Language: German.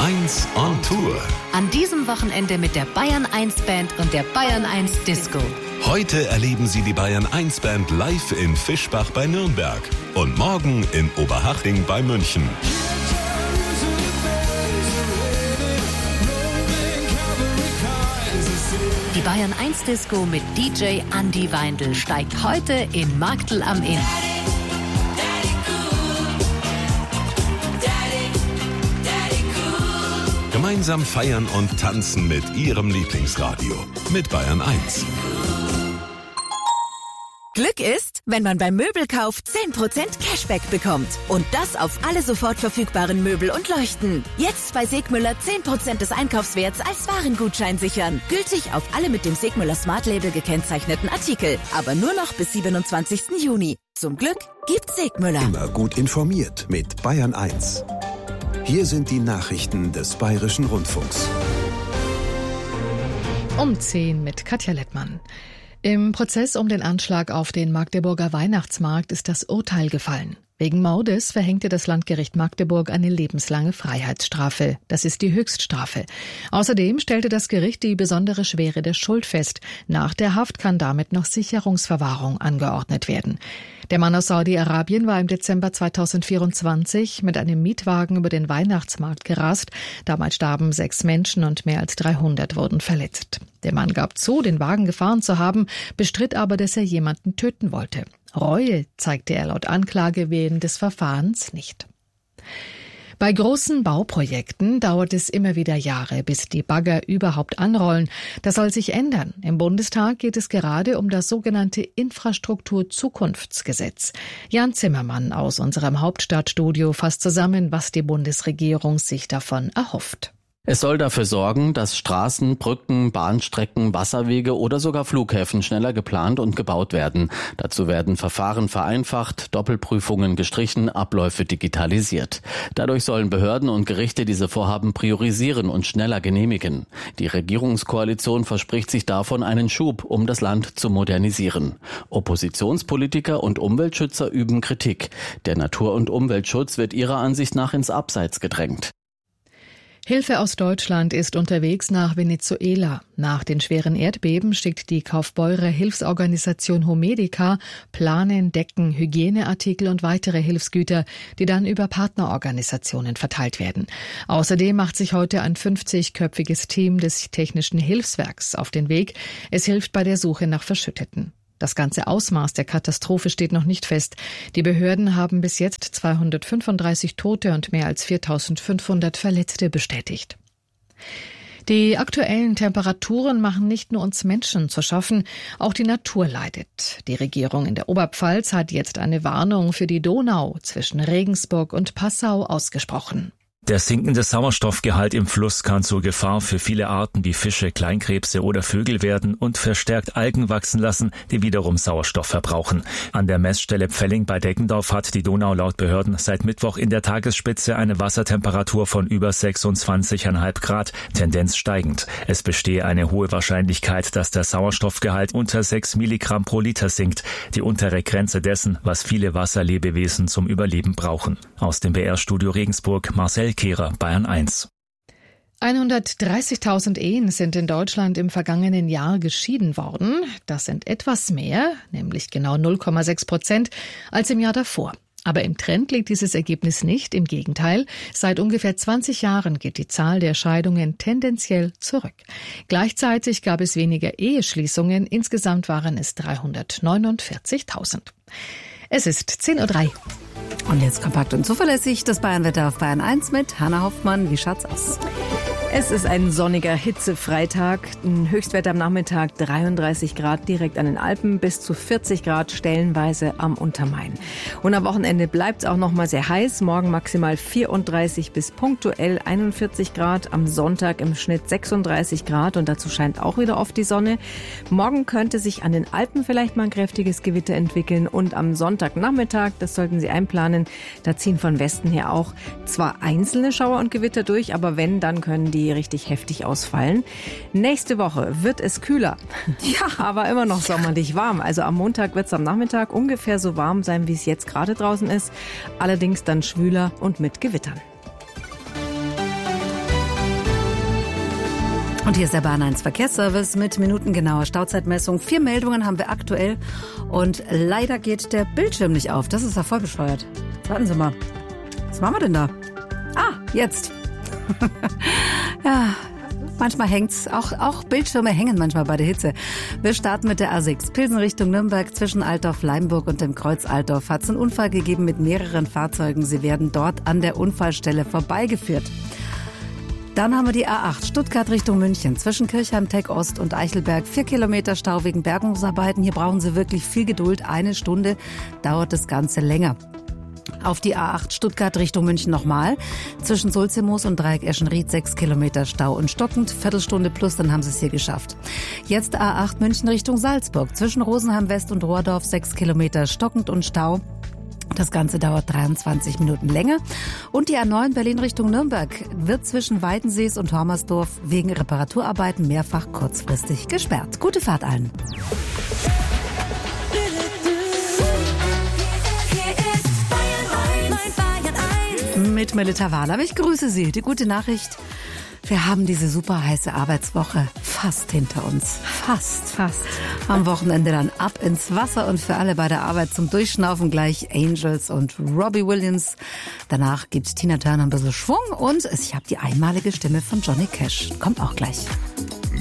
1 on Tour. An diesem Wochenende mit der Bayern 1 Band und der Bayern 1 Disco. Heute erleben Sie die Bayern 1 Band live in Fischbach bei Nürnberg und morgen in Oberhaching bei München. Die Bayern 1 Disco mit DJ Andi Weindl steigt heute in Marktl am Inn. Gemeinsam feiern und tanzen mit Ihrem Lieblingsradio. Mit Bayern 1. Glück ist, wenn man beim Möbelkauf 10% Cashback bekommt. Und das auf alle sofort verfügbaren Möbel und Leuchten. Jetzt bei Segmüller 10% des Einkaufswerts als Warengutschein sichern. Gültig auf alle mit dem Segmüller Smart Label gekennzeichneten Artikel. Aber nur noch bis 27. Juni. Zum Glück gibt's Segmüller. Immer gut informiert mit Bayern 1. Hier sind die Nachrichten des Bayerischen Rundfunks. Um 10 mit Katja Lettmann. Im Prozess um den Anschlag auf den Magdeburger Weihnachtsmarkt ist das Urteil gefallen. Wegen Mordes verhängte das Landgericht Magdeburg eine lebenslange Freiheitsstrafe. Das ist die Höchststrafe. Außerdem stellte das Gericht die besondere Schwere der Schuld fest. Nach der Haft kann damit noch Sicherungsverwahrung angeordnet werden. Der Mann aus Saudi-Arabien war im Dezember 2024 mit einem Mietwagen über den Weihnachtsmarkt gerast. Damals starben 6 Menschen und mehr als 300 wurden verletzt. Der Mann gab zu, den Wagen gefahren zu haben, bestritt aber, dass er jemanden töten wollte. Reue zeigte er laut Anklage während des Verfahrens nicht. Bei großen Bauprojekten dauert es immer wieder Jahre, bis die Bagger überhaupt anrollen. Das soll sich ändern. Im Bundestag geht es gerade um das sogenannte Infrastrukturzukunftsgesetz. Jan Zimmermann aus unserem Hauptstadtstudio fasst zusammen, was die Bundesregierung sich davon erhofft. Es soll dafür sorgen, dass Straßen, Brücken, Bahnstrecken, Wasserwege oder sogar Flughäfen schneller geplant und gebaut werden. Dazu werden Verfahren vereinfacht, Doppelprüfungen gestrichen, Abläufe digitalisiert. Dadurch sollen Behörden und Gerichte diese Vorhaben priorisieren und schneller genehmigen. Die Regierungskoalition verspricht sich davon einen Schub, um das Land zu modernisieren. Oppositionspolitiker und Umweltschützer üben Kritik. Der Natur- und Umweltschutz wird ihrer Ansicht nach ins Abseits gedrängt. Hilfe aus Deutschland ist unterwegs nach Venezuela. Nach den schweren Erdbeben schickt die Kaufbeurer Hilfsorganisation Homedica Planen, Decken, Hygieneartikel und weitere Hilfsgüter, die dann über Partnerorganisationen verteilt werden. Außerdem macht sich heute ein 50-köpfiges Team des Technischen Hilfswerks auf den Weg. Es hilft bei der Suche nach Verschütteten. Das ganze Ausmaß der Katastrophe steht noch nicht fest. Die Behörden haben bis jetzt 235 Tote und mehr als 4.500 Verletzte bestätigt. Die aktuellen Temperaturen machen nicht nur uns Menschen zu schaffen, auch die Natur leidet. Die Regierung in der Oberpfalz hat jetzt eine Warnung für die Donau zwischen Regensburg und Passau ausgesprochen. Der sinkende Sauerstoffgehalt im Fluss kann zur Gefahr für viele Arten wie Fische, Kleinkrebse oder Vögel werden und verstärkt Algen wachsen lassen, die wiederum Sauerstoff verbrauchen. An der Messstelle Pfelling bei Deggendorf hat die Donau laut Behörden seit Mittwoch in der Tagesspitze eine Wassertemperatur von über 26,5 Grad, Tendenz steigend. Es bestehe eine hohe Wahrscheinlichkeit, dass der Sauerstoffgehalt unter 6 Milligramm pro Liter sinkt, die untere Grenze dessen, was viele Wasserlebewesen zum Überleben brauchen. Aus dem BR-Studio Regensburg, Marcel Kehrer, Bayern 1. 130.000 Ehen sind in Deutschland im vergangenen Jahr geschieden worden. Das sind etwas mehr, nämlich genau 0,6%, als im Jahr davor. Aber im Trend liegt dieses Ergebnis nicht. Im Gegenteil, seit ungefähr 20 Jahren geht die Zahl der Scheidungen tendenziell zurück. Gleichzeitig gab es weniger Eheschließungen. Insgesamt waren es 349.000. Es ist 10:03 Uhr. Und jetzt kompakt und zuverlässig das Bayernwetter auf Bayern 1 mit Hanna Hoffmann. Wie schaut's aus? Es ist ein sonniger Hitzefreitag. Ein Höchstwert am Nachmittag 33 Grad direkt an den Alpen, bis zu 40 Grad stellenweise am Untermain. Und am Wochenende bleibt es auch noch mal sehr heiß. Morgen maximal 34 bis punktuell 41 Grad. Am Sonntag im Schnitt 36 Grad und dazu scheint auch wieder oft die Sonne. Morgen könnte sich an den Alpen vielleicht mal ein kräftiges Gewitter entwickeln und am Sonntagnachmittag, das sollten Sie einplanen, da ziehen von Westen her auch zwar einzelne Schauer und Gewitter durch, aber wenn, dann können die richtig heftig ausfallen. Nächste Woche wird es kühler. Ja, aber immer noch sommerlich warm. Also am Montag wird es am Nachmittag ungefähr so warm sein, wie es jetzt gerade draußen ist. Allerdings dann schwüler und mit Gewittern. Und hier ist der Bahn 1 Verkehrsservice mit minutengenauer Stauzeitmessung. 4 Meldungen haben wir aktuell und leider geht der Bildschirm nicht auf. Das ist ja voll bescheuert. Warten Sie mal. Was machen wir denn da? Jetzt. Ja, manchmal hängt's. Auch Bildschirme hängen manchmal bei der Hitze. Wir starten mit der A6. Pilsen Richtung Nürnberg zwischen Altdorf-Leimburg und dem Kreuz Altdorf hat es einen Unfall gegeben mit mehreren Fahrzeugen. Sie werden dort an der Unfallstelle vorbeigeführt. Dann haben wir die A8 Stuttgart Richtung München zwischen Kirchheim-Tech Ost und Eichelberg. 4 Kilometer Stau wegen Bergungsarbeiten. Hier brauchen Sie wirklich viel Geduld. 1 Stunde dauert das Ganze länger. Auf die A8 Stuttgart Richtung München nochmal. Zwischen Sulzemoos und Dreieck Eschenried 6 Kilometer Stau und stockend. Viertelstunde plus, dann haben Sie es hier geschafft. Jetzt A8 München Richtung Salzburg. Zwischen Rosenheim West und Rohrdorf 6 Kilometer stockend und Stau. Das Ganze dauert 23 Minuten länger. Und die A9 Berlin Richtung Nürnberg wird zwischen Weidensees und Hormersdorf wegen Reparaturarbeiten mehrfach kurzfristig gesperrt. Gute Fahrt allen. Mit Melita Wahler. Ich grüße Sie. Die gute Nachricht: Wir haben diese super heiße Arbeitswoche fast hinter uns. Fast. Am Wochenende dann ab ins Wasser und für alle bei der Arbeit zum Durchschnaufen gleich Angels und Robbie Williams. Danach gibt Tina Turner ein bisschen Schwung und ich habe die einmalige Stimme von Johnny Cash. Kommt auch gleich.